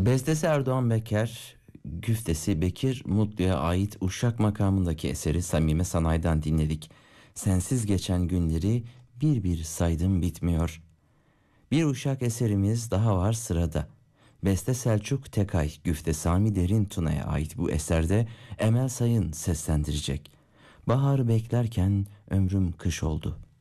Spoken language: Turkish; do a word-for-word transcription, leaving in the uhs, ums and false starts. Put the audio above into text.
Bestesi Erdoğan Beker, güftesi Bekir Mutlu'ya ait Uşak makamındaki eseri Samime Sanay'dan dinledik. Sensiz geçen günleri bir bir saydım bitmiyor. Bir Uşak eserimiz daha var sırada. Beste Selçuk Tekay, güfte Sami Derin Tuna'ya ait bu eserde Emel Sayın seslendirecek. Baharı beklerken ömrüm kış oldu.